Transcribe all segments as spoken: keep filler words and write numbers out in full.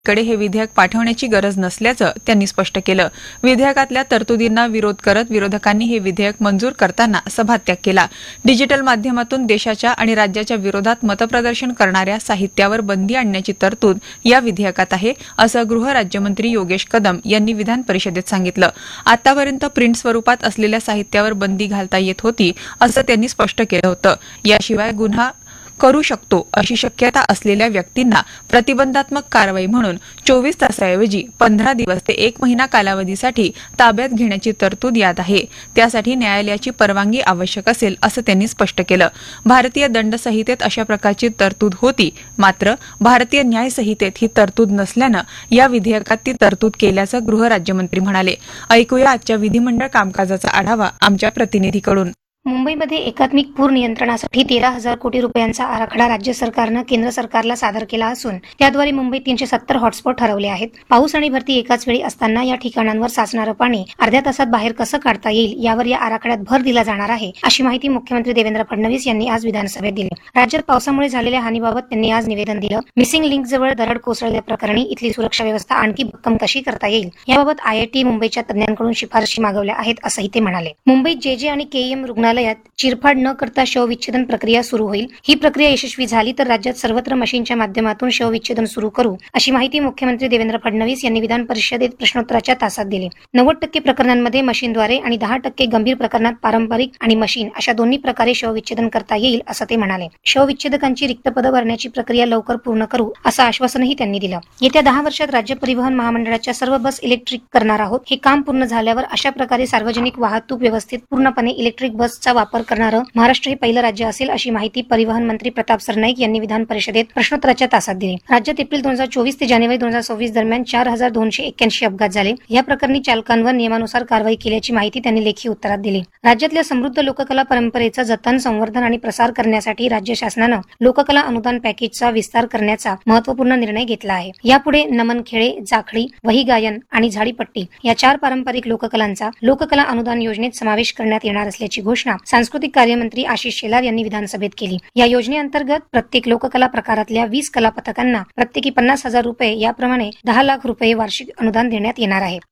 कडे हे विधेयक पाठवण्याची गरज नसल्याचं त्यांनी स्पष्ट केलं. विधेयकातल्या तरतुदींना विरोध करत विरोधकांनी हे विधेयक मंजूर करताना सभात्याग केला. डिजिटल माध्यमातून देशाच्या आणि राज्याच्या विरोधात मतप्रदर्शन करणाऱ्या साहित्यावर बंदी आणण्याची तरतूद या विधेयकात आहे, असं गृह राज्यमंत्री योगेश कदम यांनी विधान परिषदेत सांगितलं. आतापर्यंत प्रिंट स्वरूपात असलेल्या साहित्यावर बंदी घालता येत होती, असं त्यांनी स्पष्ट केलं होतं. याशिवाय गुन्हा करू शकतो अशी शक्यता असलेल्या व्यक्तींना प्रतिबंधात्मक कारवाई म्हणून चोवीस तासाऐवजी पंधरा दिवस ते एक महिना कालावधीसाठी ताब्यात घेण्याची तरतूद यात आहे. त्यासाठी न्यायालयाची परवानगी आवश्यक असेल, असं त्यांनी स्पष्ट केलं. भारतीय दंड संहितेत अशा प्रकारची तरतूद होती, मात्र भारतीय न्याय संहितेत ही तरतूद नसल्यानं या विधेयकात ती तरतूद केल्याचं गृह राज्यमंत्री म्हणाले. ऐकूया आजच्या विधिमंडळ कामकाजाचा आढावा आमच्या प्रतिनिधीकडून. मुंबईमध्ये एकात्मिक पूर नियंत्रणासाठी तेरा हजार कोटी रुपयांचा आराखडा राज्य सरकारनं केंद्र सरकारला सादर केला असून त्याद्वारे मुंबईत तीनशे सत्तर हॉटस्पॉट ठरवले आहेत. पाऊस आणि भरती एकाच वेळी असताना या ठिकाणांवर साचणारं पाणी अर्ध्या तासात बाहेर कसं काढता येईल यावर या आराखड्यात भर दिला जाणार आहे, अशी माहिती मुख्यमंत्री देवेंद्र फडणवीस यांनी आज विधानसभेत दिली. राज्यात पावसामुळे झालेल्या हानीबाबत त्यांनी आज निवेदन दिलं. मिसिंग लिंक जवळ दरड कोसळल्याप्रकरणी इथली सुरक्षा व्यवस्था आणखी भक्कम कशी करता येईल याबाबत आयआयटी मुंबईच्या तज्ज्ञांकडून शिफारशी मागवल्या आहेत, असंही ते म्हणाले. मुंबईत जे जे आणि केईएम रुग्णालयात चिरफाड न करता शवविच्छेदन प्रक्रिया सुरू होईल. ही प्रक्रिया यशस्वी झाली तर राज्यात सर्वत्र मशीनच्या माध्यमातून शवविच्छेदन सुरू करू, अशी माहिती मुख्यमंत्री देवेंद्र फडणवीस यांनी विधान परिषदेत प्रश्नोत्तराच्या तासात दिली. नव्वद टक्के प्रकरणांमध्ये मशीनद्वारे आणि दहा टक्के गंभीर प्रकरणात पारंपरिक आणि मशीन अशा दोन्ही प्रकारे शवविच्छेदन करता येईल, असं ते म्हणाले. शवविच्छेदकांची रिक्त पदं भरण्याची प्रक्रिया लवकर पूर्ण करू, असं आश्वासनही त्यांनी दिलं. येत्या दहा वर्षात राज्य परिवहन महामंडळाच्या सर्व बस इलेक्ट्रिक करणार आहोत. हे काम पूर्ण झाल्यावर अशा प्रकारे सार्वजनिक वाहतूक व्यवस्थेत पूर्णपणे इलेक्ट्रिक बसचा वापर करणारं महाराष्ट्र हे पहिलं राज्य असेल, अशी माहिती परिवहन मंत्री प्रताप सरनाईक यांनी विधान परिषदेत प्रश्नोत्तराच्या तासात दिली. राज्यात एप्रिल दोन हजार चोवीस ते जानेवारी दोन हजार सव्वीस दरम्यान चार हजार दोनशे एक्क्याऐंशी अपघात झाले. या प्रकरणी चालकांवर नियमानुसार कारवाई केल्याची माहिती त्यांनी लेखी उत्तरात दिली. राज्यातल्या समृद्ध लोककला परंपरेचं जतन, संवर्धन आणि प्रसार करण्यासाठी राज्य शासनानं लोककला अनुदान पॅकेजचा विस्तार करण्याचा महत्वपूर्ण निर्णय घेतला आहे. यापुढे नमन खेळे, जाखडी, वही गायन आणि झाडीपट्टी या चार पारंपरिक लोककलांचा लोककला अनुदान योजनेत समावेश करण्यात येणार असल्याची घोषणा सांस्कृतिक कार्यमंत्री आशिष शेलार यांनी विधानसभेत केली. या योजनेअंतर्गत प्रत्येक लोककला प्रकारातल्या वीस कला पथकांना प्रत्येकी पन्नास हजार रुपये याप्रमाणे दहा लाख रुपये वार्षिक अनुदान देण्यात येणार आहे.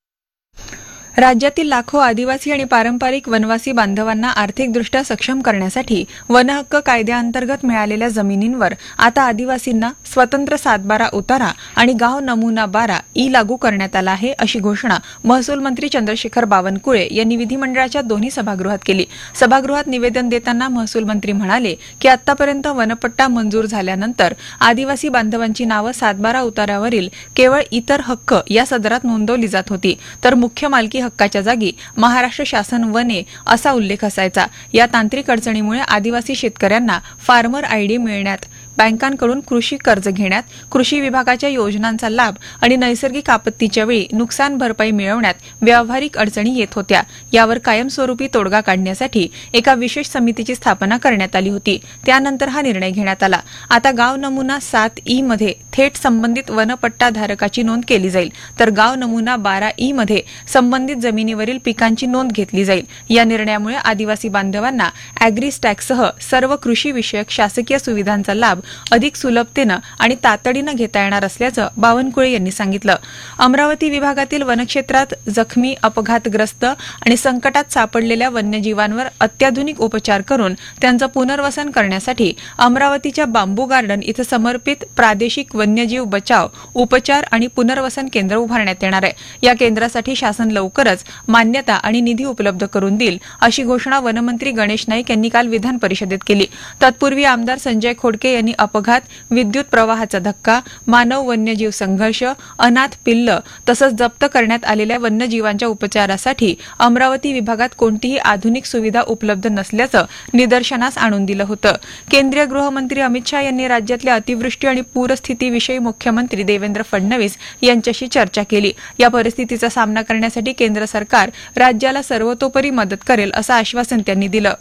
राज्यातील लाखो आदिवासी आणि पारंपरिक वनवासी बांधवांना आर्थिकदृष्ट्या सक्षम करण्यासाठी वनहक्क कायद्याअंतर्गत मिळालेल्या जमिनींवर आता आदिवासींना स्वतंत्र सातबारा उतारा आणि गाव नमुना बारा ई लागू करण्यात आला आहे, अशी घोषणा महसूल मंत्री चंद्रशेखर बावनकुळे यांनी विधिमंडळाच्या दोन्ही सभागृहात केली. सभागृहात निवेदन देताना महसूल मंत्री म्हणाले की आतापर्यंत वनपट्टा मंजूर झाल्यानंतर आदिवासी बांधवांची नावं सातबारा उतार्यावरील केवळ इतर हक्क या सदरात नोंदवली जात होती, तर मुख्य मालकी हक्काच्या जागी महाराष्ट्र शासन वने असा उल्लेख असायचा. या तांत्रिक अडचणीमुळे आदिवासी शेतकऱ्यांना फार्मर आयडी मिळण्यात, बँकांकडून कृषी कर्ज घेण्यात, कृषी विभागाच्या योजनांचा लाभ आणि नैसर्गिक आपत्तीच्या वेळी नुकसान भरपाई मिळवण्यात व्यावहारिक अडचणी येत होत्या. यावर कायमस्वरूपी तोडगा काढण्यासाठी एका विशेष समितीची स्थापना करण्यात आली होती. त्यानंतर हा निर्णय घेण्यात आला. आता गाव नमुना सात ई मध्ये थेट संबंधित वनपट्टा धारकाची नोंद केली जाईल, तर गाव नमुना बारा ई मध्ये संबंधित जमिनीवरील पिकांची नोंद घेतली जाईल. या निर्णयामुळे आदिवासी बांधवांना अॅग्रीस्टॅकसह सर्व कृषी विषयक शासकीय सुविधांचा लाभ अधिक सुलभतेनं आणि तातडीनं घेता येणार असल्याचं बावनकुळे यांनी सांगितलं. अमरावती विभागातील वनक्षेत्रात जखमी, अपघातग्रस्त आणि संकटात सापडलेल्या वन्यजीवांवर अत्याधुनिक उपचार करून त्यांचं पुनर्वसन करण्यासाठी अमरावतीच्या बांबू गार्डन इथं समर्पित प्रादेशिक वन्यजीव बचाव, उपचार आणि पुनर्वसन केंद्र उभारण्यात येणार आहे. या केंद्रासाठी शासन लवकरच मान्यता आणि निधी उपलब्ध करून देईल, अशी घोषणा वनमंत्री गणेश नाईक यांनी काल विधान परिषदेत केली. तत्पूर्वी आमदार संजय खोडके यांनी अपघात, विद्युत प्रवाहाचा धक्का, मानव वन्यजीव संघर्ष, अनाथ पिल्ल तसंच जप्त करण्यात आलेल्या वन्यजीवांच्या उपचारासाठी अमरावती विभागात कोणतीही आधुनिक सुविधा उपलब्ध नसल्याचं निदर्शनास आणून दिलं होतं. केंद्रीय गृहमंत्री अमित शाह यांनी राज्यातल्या अतिवृष्टी आणि पूरस्थितीविषयी मुख्यमंत्री देवेंद्र फडणवीस यांच्याशी चर्चा केली. या परिस्थितीचा सामना करण्यासाठी केंद्र सरकार राज्याला सर्वतोपरी मदत करेल, असं आश्वासन त्यांनी दिलं.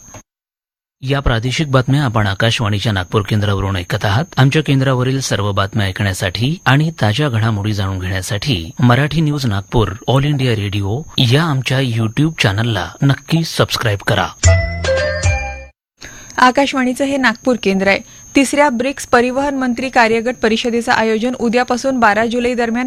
या प्रादेशिक बातम्या आपण आकाशवाणीच्या नागपूर केंद्रावरून ऐकत आहात. आमच्या केंद्रावरील सर्व बातम्या ऐकण्यासाठी आणि ताज्या घडामोडी जाणून घेण्यासाठी Marathi news Nagpur all India radio या आमच्या युट्यूब चॅनलला नक्की सबस्क्राईब करा. आकाशवाणीचं हे नागपूर केंद्र आहे. तिसऱ्या ब्रिक्स परिवहन मंत्री कार्यगट परिषदेचं आयोजन उद्यापासून बारा जुलै दरम्यान